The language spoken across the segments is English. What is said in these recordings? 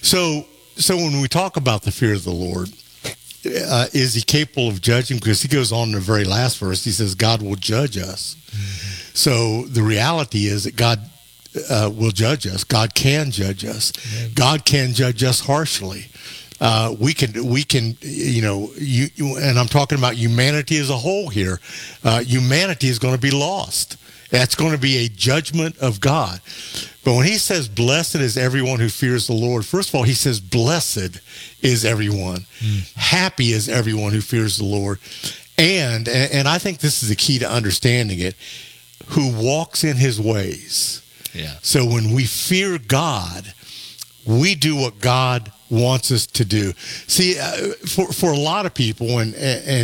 So when we talk about the fear of the Lord, is he capable of judging? Because he goes on in the very last verse, he says, God will judge us. Mm-hmm. So the reality is that God will judge us. God can judge us. Amen. God can judge us harshly. We can, and I'm talking about humanity as a whole here. Humanity is going to be lost. That's going to be a judgment of God. But when he says, blessed is everyone who fears the Lord, first of all, he says, blessed is everyone. Happy is everyone who fears the Lord. And I think this is the key to understanding it, who walks in his ways. Yeah. So when we fear God, we do what God wants us to do. See, for a lot of people, and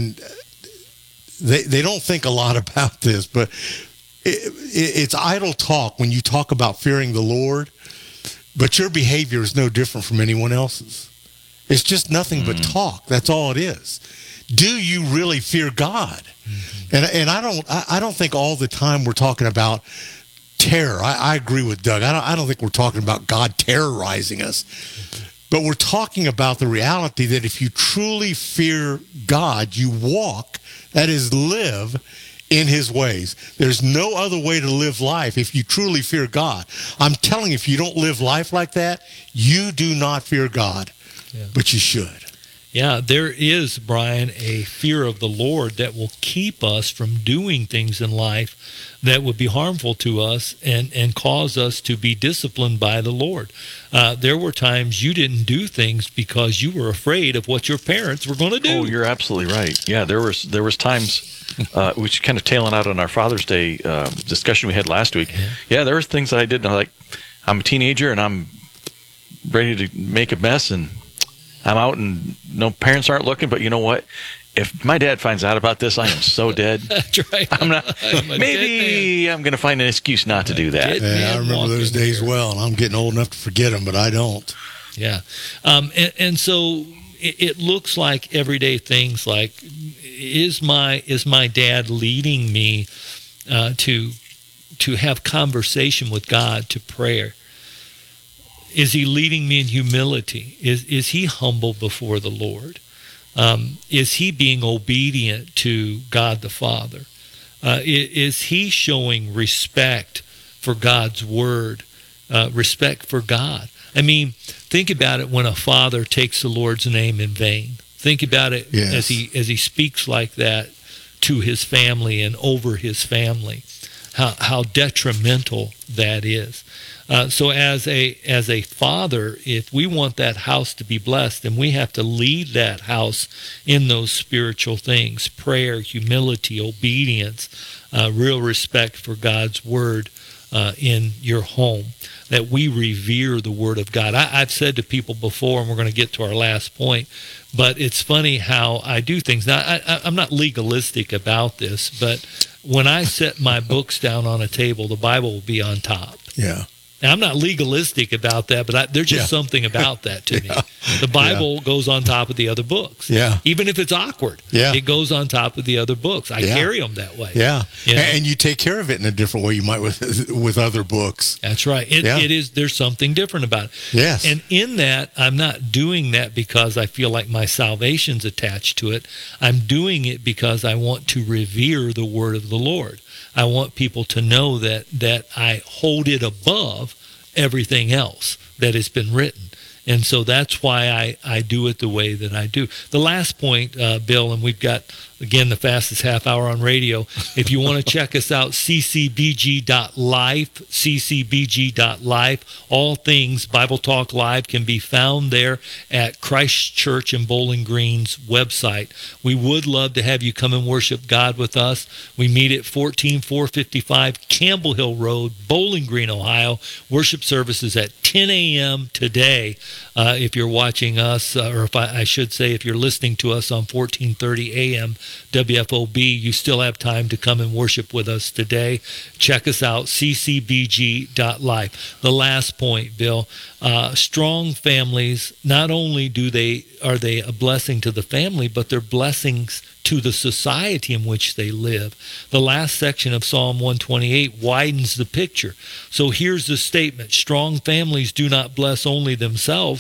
they don't think a lot about this, but it's idle talk when you talk about fearing the Lord, but your behavior is no different from anyone else's. It's just nothing but talk. That's all it is. Do you really fear God? Mm-hmm. And I don't think all the time we're talking about terror. I agree with Doug. I don't think we're talking about God terrorizing us. But we're talking about the reality that if you truly fear God, you walk, that is, live in his ways. There's no other way to live life if you truly fear God. I'm telling you, if you don't live life like that, you do not fear God, but you should. Yeah, there is, Brian, a fear of the Lord that will keep us from doing things in life that would be harmful to us and cause us to be disciplined by the Lord. There were times you didn't do things because you were afraid of what your parents were going to do. Oh, you're absolutely right. Yeah, there was times, which kind of tailing out on our Father's Day discussion we had last week. Yeah, there was things that I did. I'm a teenager and I'm ready to make a mess, and I'm out and no parents aren't looking, but you know what? If my dad finds out about this, I am so dead. That's right. I'm going to find an excuse not to do that. Yeah, I remember those days well, and I'm getting old enough to forget them, but I don't. Yeah. And so it looks like everyday things like, is my dad leading me to have conversation with God, to prayer? Is he leading me in humility? Is he humble before the Lord? Is he being obedient to God the Father? Is he showing respect for God's word, respect for God? I mean, think about it when a father takes the Lord's name in vain. Think about it as he speaks like that to his family and over his family, how detrimental that is. So as a father, if we want that house to be blessed, then we have to lead that house in those spiritual things: prayer, humility, obedience, real respect for God's word in your home, that we revere the word of God. I've said to people before, and we're going to get to our last point, but it's funny how I do things. Now, I'm not legalistic about this, but when I set my books down on a table, the Bible will be on top. Yeah. Now, I'm not legalistic about that, but there's just something about that to me. The Bible goes on top of the other books. Yeah. Even if it's awkward, it goes on top of the other books. I carry them that way. Yeah. You know? And you take care of it in a different way you might with other books. That's right. It is. There's something different about it. Yes. And in that, I'm not doing that because I feel like my salvation's attached to it. I'm doing it because I want to revere the word of the Lord. I want people to know that I hold it above everything else that has been written. And so that's why I do it the way that I do. The last point, Bill, and we've got, again, the fastest half hour on radio. If you want to check us out, ccbg.life. All things Bible Talk Live can be found there at Christ Church in Bowling Green's website. We would love to have you come and worship God with us. We meet at 14455 Campbell Hill Road, Bowling Green, Ohio. Worship services at 10 a.m. today. If you're watching us, or if I should say, if you're listening to us on 1430 a.m. WFOB, you still have time to come and worship with us today. Check us out, ccbg.life. The last point, Bill, strong families, not only are they a blessing to the family, but they're blessings to the society in which they live. The last section of Psalm 128 widens the picture. So here's the statement: strong families do not bless only themselves,